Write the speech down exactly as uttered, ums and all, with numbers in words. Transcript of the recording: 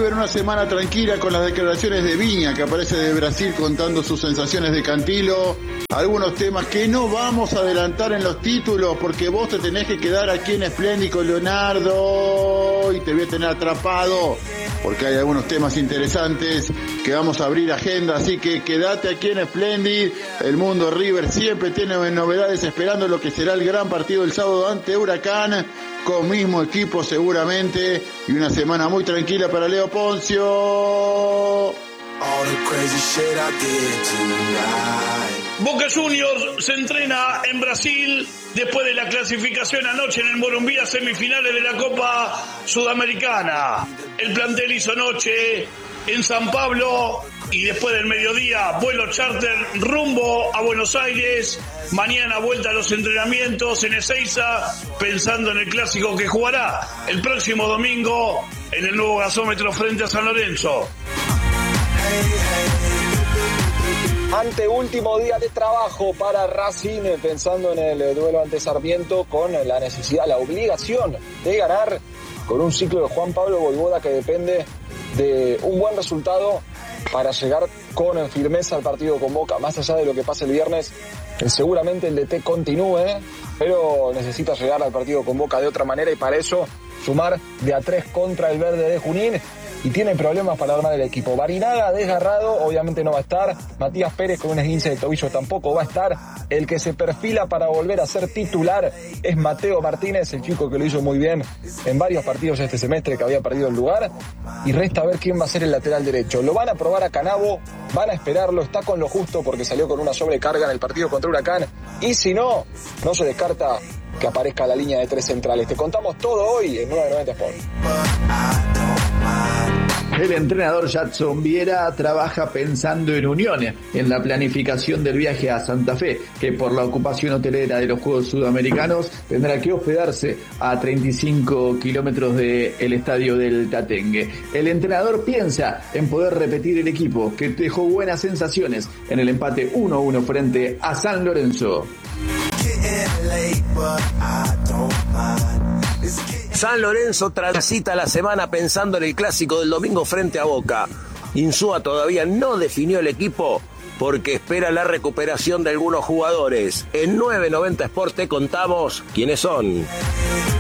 River una semana tranquila con las declaraciones de Viña, que aparece de Brasil contando sus sensaciones de Cantilo. Algunos temas que no vamos a adelantar en los títulos porque vos te tenés que quedar aquí en Splendid con Leonardo y te voy a tener atrapado porque hay algunos temas interesantes que vamos a abrir agenda, así que quédate aquí en Splendid. El mundo River siempre tiene novedades esperando lo que será el gran partido del sábado ante Huracán, con mismo equipo seguramente, y una semana muy tranquila para Leo Poncio. Boca Juniors se entrena en Brasil después de la clasificación anoche en el Morumbi a semifinales de la Copa Sudamericana. El plantel hizo noche en San Pablo y después del mediodía vuelo charter rumbo a Buenos Aires. Mañana vuelta a los entrenamientos en Ezeiza, pensando en el clásico que jugará el próximo domingo en el nuevo gasómetro frente a San Lorenzo. Anteúltimo día de trabajo para Racing, pensando en el duelo ante Sarmiento, con la necesidad, la obligación de ganar, con un ciclo de Juan Pablo Vojvoda que depende de un buen resultado para llegar con firmeza al partido con Boca. Más allá de lo que pase el viernes, seguramente el D T continúe, pero necesita llegar al partido con Boca de otra manera y para eso sumar de a tres contra el Verde de Junín. Y tiene problemas para armar el equipo. Barinaga desgarrado, obviamente no va a estar. Matías Pérez con un esguince de tobillo tampoco va a estar. El que se perfila para volver a ser titular es Mateo Martínez, el chico que lo hizo muy bien en varios partidos este semestre, que había perdido el lugar. Y resta ver quién va a ser el lateral derecho. Lo van a probar a Canavo, van a esperarlo, está con lo justo porque salió con una sobrecarga en el partido contra Huracán. Y si no, no se descarta que aparezca la línea de tres centrales. Te contamos todo hoy en nueve noventa Sport. El entrenador Jadson Viera trabaja pensando en Unión, en la planificación del viaje a Santa Fe, que por la ocupación hotelera de los Juegos Sudamericanos tendrá que hospedarse a treinta y cinco kilómetros del estadio del Tatengue. El entrenador piensa en poder repetir el equipo, que dejó buenas sensaciones en el empate uno a uno frente a San Lorenzo. San Lorenzo transita la semana pensando en el clásico del domingo frente a Boca. Insúa todavía no definió el equipo porque espera la recuperación de algunos jugadores. En nueve noventa Sport te contamos quiénes son.